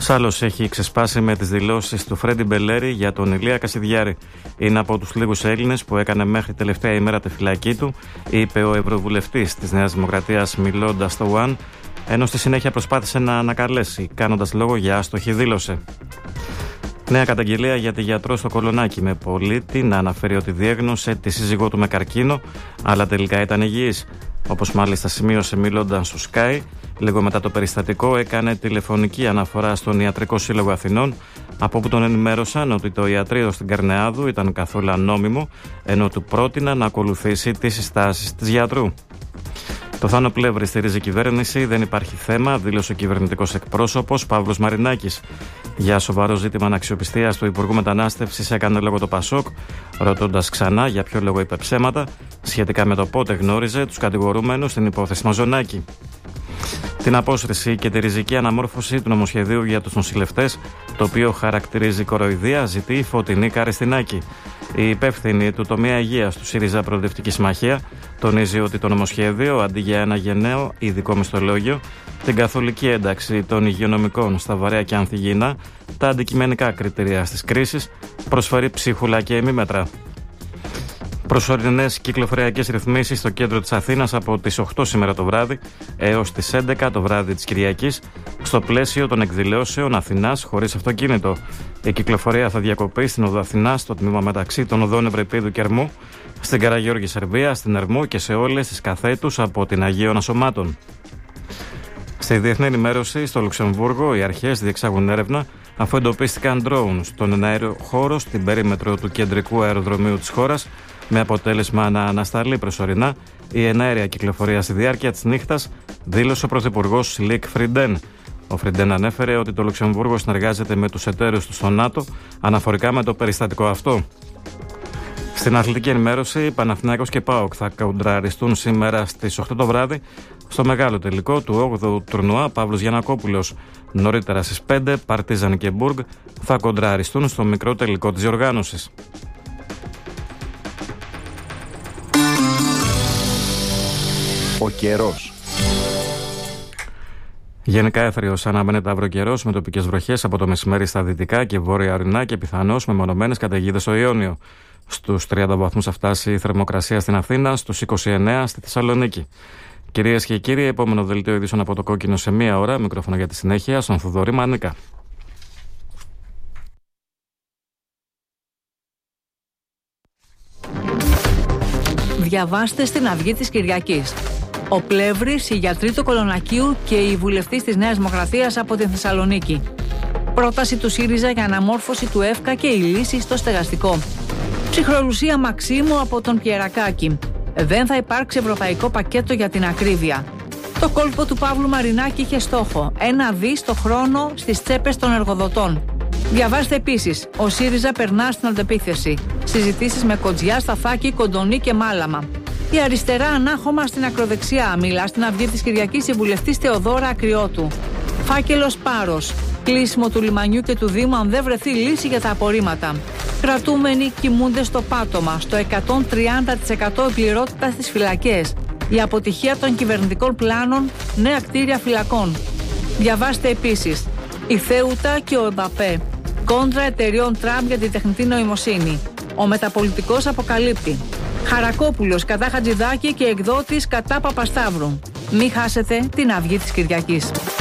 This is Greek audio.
Σάλος έχει ξεσπάσει με τις δηλώσεις του Φρέντι Μπελέρη για τον Ηλία Κασιδιάρη. Είναι από τους λίγους Έλληνες που έκανε μέχρι τελευταία ημέρα τη φυλακή του, είπε ο Ευρωβουλευτής της Νέας Δημοκρατίας μιλώντας στο One, ενώ στη συνέχεια προσπάθησε να ανακαλέσει, κάνοντας λόγο για άστοχη δήλωση. Νέα καταγγελία για τη γιατρό στο Κολονάκι, με πολίτη να αναφέρει ότι διέγνωσε τη σύζυγό του με καρκίνο, αλλά τελικά ήταν υγιής. Όπως μάλιστα σημείωσε μιλώντας στο Sky, λίγο μετά το περιστατικό έκανε τηλεφωνική αναφορά στον Ιατρικό Σύλλογο Αθηνών, από όπου τον ενημέρωσαν ότι το ιατρείο στην Καρνεάδου ήταν καθόλου ανόμιμο, ενώ του πρότειναν να ακολουθήσει τις συστάσεις της γιατρού. Το Θάνο Πλεύρη στηρίζει κυβέρνηση, δεν υπάρχει θέμα, δήλωσε ο κυβερνητικός εκπρόσωπος Παύλος Μαρινάκης. Για σοβαρό ζήτημα αναξιοπιστίας του Υπουργού Μετανάστευσης έκανε λόγο το Πασόκ, ρωτώντας ξανά για ποιο λόγο είπε ψέματα σχετικά με το πότε γνώριζε τους κατηγορούμενους στην υπόθεση Μαζονάκη. Την απόσυρση και τη ριζική αναμόρφωση του νομοσχεδίου για τους νοσηλευτές, το οποίο χαρακτηρίζει κοροϊδία, ζητεί η Φωτεινή Καριστινάκη. Η υπεύθυνη του τομέα υγείας του ΣΥΡΙΖΑ Προοδευτική Συμμαχία τονίζει ότι το νομοσχέδιο, αντί για ένα γενναίο ειδικό μισθολόγιο, την καθολική ένταξη των υγειονομικών στα βαρέα και ανθυγιεινά, τα αντικειμενικά κριτήρια στις κρίσεις, προσφέρει ψίχουλα και ημίμετρα. Προσωρινές κυκλοφοριακές ρυθμίσεις στο κέντρο της Αθήνας από τις 8 σήμερα το βράδυ έως τις 11 το βράδυ της Κυριακής, στο πλαίσιο των εκδηλώσεων Αθηνάς χωρίς αυτοκίνητο. Η κυκλοφορία θα διακοπεί στην οδό Αθηνάς, στο τμήμα μεταξύ των οδών Ευρυπίδου και Ερμού, στην Καραγιώργη Σερβία, στην Ερμού και σε όλες τις καθέτους από την Αγίων Ασωμάτων. Στη διεθνή ενημέρωση, στο Λουξεμβούργο, οι αρχές διεξάγουν έρευνα αφού εντοπίστηκαν ντρόουν στον εναέριο χώρο στην περίμετρο του κεντρικού αεροδρομίου της χώρας, με αποτέλεσμα να ανασταλεί προσωρινά η εναέρια κυκλοφορία στη διάρκεια της νύχτας, δήλωσε ο Πρωθυπουργός Λικ Φριντέν. Ο Φριντέν ανέφερε ότι το Λουξεμβούργο συνεργάζεται με τους εταίρους του στο ΝΑΤΟ αναφορικά με το περιστατικό αυτό. Στην αθλητική ενημέρωση, Παναθηναϊκός και ΠΑΟΚ θα κοντραριστούν σήμερα στις 8 το βράδυ στο μεγάλο τελικό του 8ου τουρνουά Παύλος Γιαννακόπουλος. Νωρίτερα στις 5, Παρτίζαν και Μπουργκ θα κοντραριστούν στο μικρό τελικό της διοργάνωσης. Ο καιρός. Γενικά έθριος αναμένεται αυροκαιρός με τοπικές βροχές από το μεσημέρι στα δυτικά και βόρεια ορεινά και πιθανώς με μονομένες καταιγίδες στο Ιόνιο. Στους 30 βαθμούς θα φτάσει η θερμοκρασία στην Αθήνα, στους 29 στη Θεσσαλονίκη. Κυρίες και κύριοι, επόμενο δελτίο ειδήσεων από το Κόκκινο σε μία ώρα. Μικρόφωνο για τη συνέχεια στον Θοδωρή Μανίκα. Διαβάστε στην Αυγή της Κυριακής. Ο Πλεύρης, οι γιατροί του Κολονακίου και η βουλευτής της Νέας Δημοκρατίας από την Θεσσαλονίκη. Πρόταση του ΣΥΡΙΖΑ για αναμόρφωση του ΕΦΚΑ και η λύση στο στεγαστικό. Ψυχρολουσία Μαξίμου από τον Πιερακάκη. Δεν θα υπάρξει ευρωπαϊκό πακέτο για την ακρίβεια. Το κόλπο του Παύλου Μαρινάκη είχε στόχο 1 δις το χρόνο στις τσέπες των εργοδοτών. Διαβάστε επίσης, ο ΣΥΡΙΖΑ περνά στην αντεπίθεση. Συζητήσεις με Κοντζιά, Σταθάκη, Κοντονή και Μάλαμα. Η αριστερά ανάχωμα στην ακροδεξιά, μιλά στην Αυγή της Κυριακής η βουλευτής Θεοδόρα Ακριώτου. Φάκελος Πάρος. Κλείσιμο του λιμανιού και του Δήμου αν δεν βρεθεί λύση για τα απορρίμματα. Κρατούμενοι κοιμούνται στο πάτωμα, στο 130% πληρότητα στις φυλακές. Η αποτυχία των κυβερνητικών πλάνων, νέα κτίρια φυλακών. Διαβάστε επίσης, η Θέουτα και ο Εμπαπέ. Κόντρα εταιριών Τραμπ για την τεχνητή νοημοσύνη. Ο μεταπολιτικός αποκαλύπτει. Χαρακόπουλος κατά Χατζηδάκη και εκδότης κατά Παπασταύρου. Μην χάσετε την Αυγή της Κυριακής.